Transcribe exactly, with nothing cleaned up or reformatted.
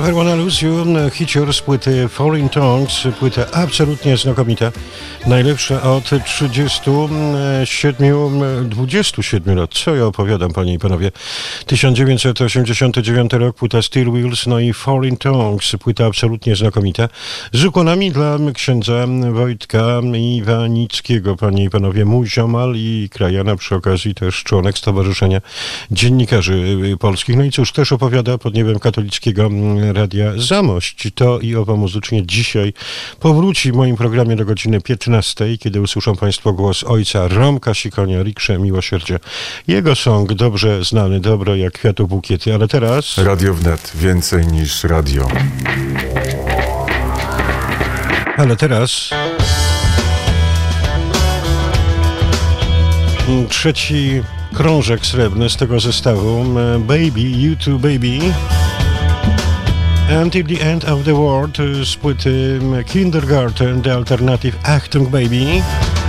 Never Wanna Lose You, hicior z płyty Falling Tongues, płyta absolutnie znakomita, najlepsza od trzydziestu siedmiu, dwudziestu siedmiu lat. Co ja opowiadam, panie i panowie? tysiąc dziewięćset osiemdziesiąty dziewiąty rok, płyta Steel Wheels, no i Falling Tongues, płyta absolutnie znakomita. Z ukłonami dla księdza Wojtka Iwanickiego, panie i panowie, mój ziomal i krajana, przy okazji też członek Stowarzyszenia Dziennikarzy Polskich. No i cóż, też opowiada pod niebem katolickiego Radia Zamość. To i owo muzycznie dzisiaj powróci w moim programie do godziny piętnastej, kiedy usłyszą państwo głos ojca Romka Sikonia, Rikrze Miłosierdzia. Jego song dobrze znany, dobro jak kwiatu bukiety, ale teraz... Radio Wnet, więcej niż radio. Ale teraz... Trzeci krążek srebrny z tego zestawu, Baby, You Too Baby, Until the End of the World z płyty Kindergarten, The Alternative, Achtung Baby.